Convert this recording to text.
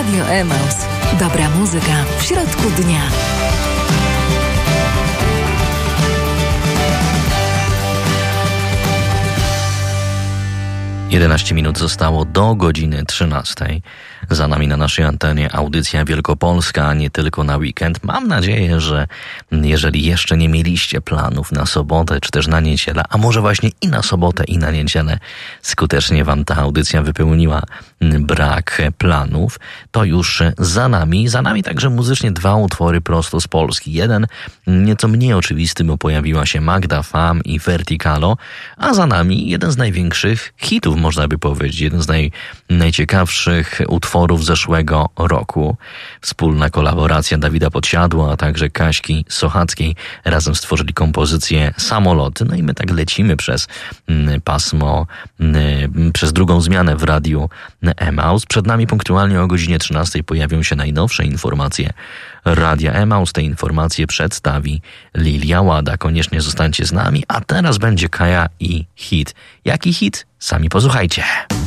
Radio Emaus. Dobra muzyka w środku dnia. 11 minut zostało do godziny 13. Za nami na naszej antenie audycja Wielkopolska, nie tylko na weekend. Mam nadzieję, że jeżeli jeszcze nie mieliście planów na sobotę, czy też na niedzielę, a może właśnie i na sobotę, i na niedzielę, skutecznie wam ta audycja wypełniła brak planów, to już za nami. Za nami także muzycznie dwa utwory prosto z Polski. Jeden nieco mniej oczywisty, bo pojawiła się Magda Fam i Verticalo, a za nami jeden z największych hitów, można by powiedzieć, jeden z najciekawszych utworów zeszłego roku. Wspólna kolaboracja Dawida Podsiadła, a także Kaśki Sochackiej razem stworzyli kompozycję Samoloty. No i my tak lecimy przez pasmo, przez drugą zmianę w radiu Emaus. Przed nami punktualnie o godzinie 13 pojawią się najnowsze informacje Radia Emaus. Te informacje przedstawi Lilia Łada. Koniecznie zostańcie z nami, a teraz będzie Kaja i hit. Jaki hit? Sami posłuchajcie.